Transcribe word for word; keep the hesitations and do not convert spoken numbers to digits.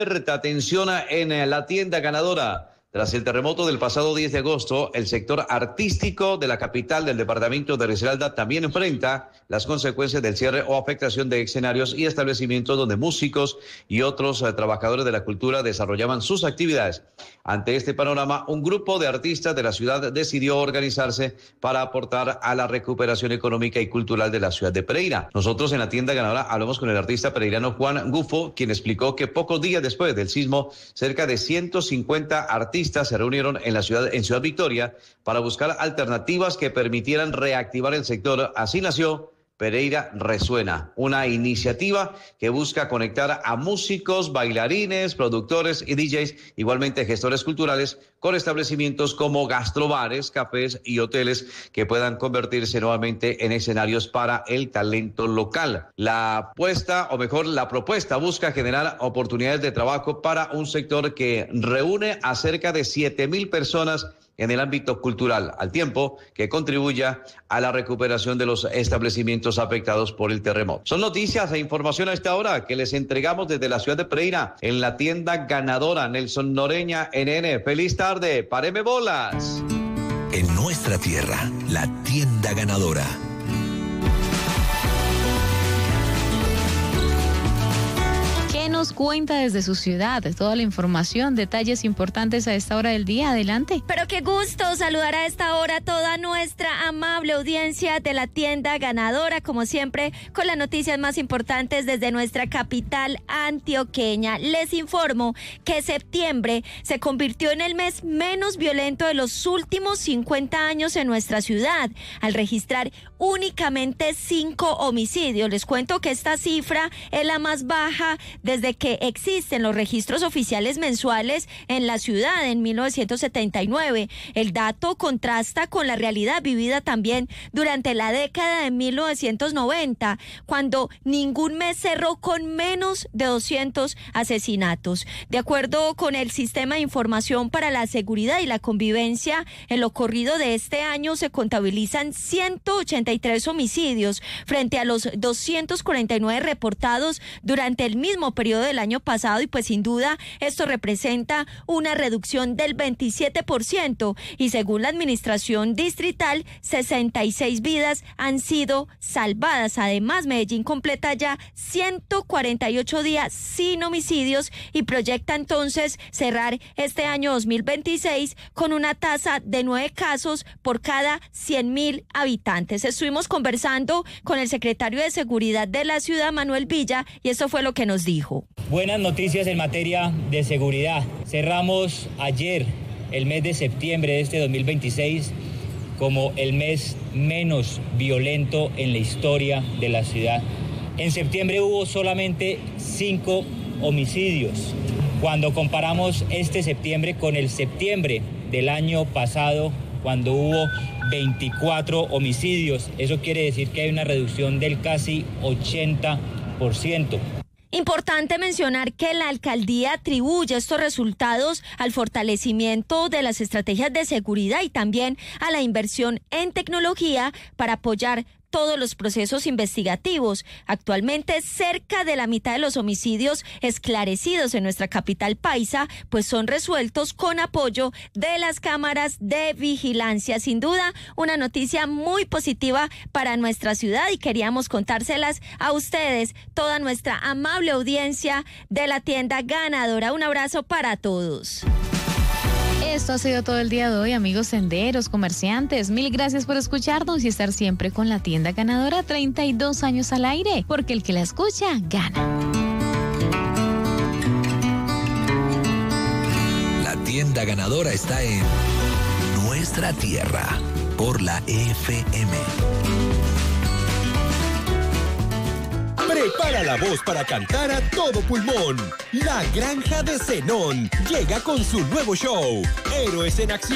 Atención en la tienda ganadora. Tras el terremoto del pasado diez de agosto, el sector artístico de la capital del departamento de Risaralda también enfrenta las consecuencias del cierre o afectación de escenarios y establecimientos donde músicos y otros eh, trabajadores de la cultura desarrollaban sus actividades. Ante este panorama, un grupo de artistas de la ciudad decidió organizarse para aportar a la recuperación económica y cultural de la ciudad de Pereira. Nosotros en la tienda ganadora hablamos con el artista pereirano Juan Gufo, quien explicó que pocos días después del sismo, cerca de ciento cincuenta artistas se reunieron en la ciudad, en Ciudad Victoria, para buscar alternativas que permitieran reactivar el sector. Así nació Pereira Resuena, una iniciativa que busca conectar a músicos, bailarines, productores y D Js, igualmente gestores culturales, con establecimientos como gastrobares, cafés y hoteles que puedan convertirse nuevamente en escenarios para el talento local. La apuesta, o mejor, la propuesta busca generar oportunidades de trabajo para un sector que reúne a cerca de siete mil personas en el ámbito cultural, al tiempo que contribuya a la recuperación de los establecimientos afectados por el terremoto. Son noticias e información a esta hora que les entregamos desde la ciudad de Pereira, en la tienda ganadora Nelson Noreña N N. Feliz tarde, páreme bolas. En nuestra tierra, la tienda ganadora. Nos cuenta desde su ciudad toda la información, detalles importantes a esta hora del día. Adelante. Pero qué gusto saludar a esta hora a toda nuestra amable audiencia de la tienda ganadora, como siempre, con las noticias más importantes desde nuestra capital antioqueña. Les informo que septiembre se convirtió en el mes menos violento de los últimos cincuenta años en nuestra ciudad, al registrar únicamente cinco homicidios. Les cuento que esta cifra es la más baja desde que existen los registros oficiales mensuales en la ciudad en mil novecientos setenta y nueve. El dato contrasta con la realidad vivida también durante la década de mil novecientos noventa, cuando ningún mes cerró con menos de doscientos asesinatos. De acuerdo con el Sistema de Información para la Seguridad y la Convivencia, en lo corrido de este año se contabilizan ciento ochenta y tres homicidios frente a los doscientos cuarenta y nueve reportados durante el mismo periodo del año pasado, y pues sin duda esto representa una reducción del veintisiete por ciento, y según la administración distrital, sesenta y seis vidas han sido salvadas. Además, Medellín completa ya ciento cuarenta y ocho días sin homicidios y proyecta entonces cerrar este año dos mil veintiséis con una tasa de nueve casos por cada cien mil habitantes. Estuvimos conversando con el secretario de Seguridad de la ciudad, Manuel Villa, y esto fue lo que nos dijo. Buenas noticias en materia de seguridad. Cerramos ayer el mes de septiembre de este dos mil veintiséis como el mes menos violento en la historia de la ciudad. En septiembre hubo solamente cinco homicidios. Cuando comparamos este septiembre con el septiembre del año pasado, cuando hubo veinticuatro homicidios, eso quiere decir que hay una reducción del casi ochenta por ciento. Importante mencionar que la alcaldía atribuye estos resultados al fortalecimiento de las estrategias de seguridad y también a la inversión en tecnología para apoyar todos los procesos investigativos. Actualmente, cerca de la mitad de los homicidios esclarecidos en nuestra capital paisa, pues son resueltos con apoyo de las cámaras de vigilancia. Sin duda, una noticia muy positiva para nuestra ciudad, y queríamos contárselas a ustedes, toda nuestra amable audiencia de la tienda ganadora. Un abrazo para todos. Esto ha sido todo el día de hoy, amigos senderos, comerciantes. Mil gracias por escucharnos y estar siempre con la tienda ganadora. treinta y dos años al aire, porque el que la escucha, gana. La tienda ganadora está en nuestra tierra, por la F M. Prepara la voz para cantar a todo pulmón. La Granja de Zenón llega con su nuevo show, Héroes en Acción.